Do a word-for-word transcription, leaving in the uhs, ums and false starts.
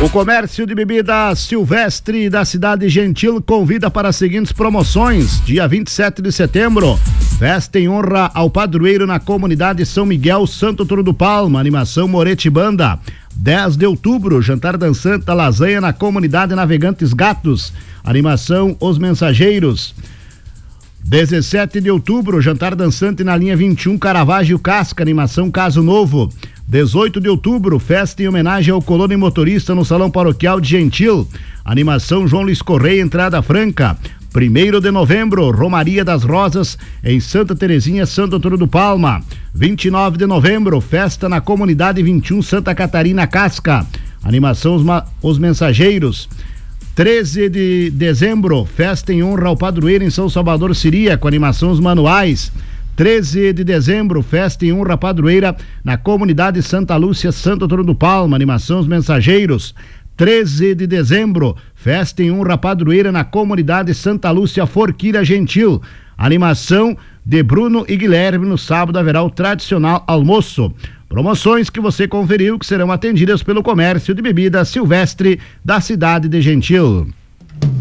O comércio de bebida Silvestre da cidade Gentil convida para as seguintes promoções. Dia vinte e sete de setembro, festa em honra ao padroeiro na comunidade São Miguel, Santo Antônio do Palma, animação Moretti Banda. dez de outubro, jantar dançante da lasanha na comunidade Navegantes Gatos, animação Os Mensageiros. dezessete de outubro, jantar dançante na linha vinte e um Caravaggio Casca, animação Caso Novo. dezoito de outubro, festa em homenagem ao colono e motorista no Salão Paroquial de Gentil, animação João Luiz Correia, entrada franca. primeiro de novembro, Romaria das Rosas em Santa Terezinha, Santo Antônio do Palma. vinte e nove de novembro, festa na comunidade vinte e um Santa Catarina Casca, animação Os, Ma- Os Mensageiros. treze de dezembro, festa em honra ao padroeiro em São Salvador Siria, com animação Os Manuais. treze de dezembro, festa em honra à padroeira na comunidade Santa Lúcia, Santo Antônio do Palma, animação Os Mensageiros. treze de dezembro, festa em honra à padroeira na comunidade Santa Lúcia, Forquilha Gentil, animação de Bruno e Guilherme. No sábado haverá o tradicional almoço. Promoções que você conferiu que serão atendidas pelo comércio de bebida Silvestre da cidade de Gentil.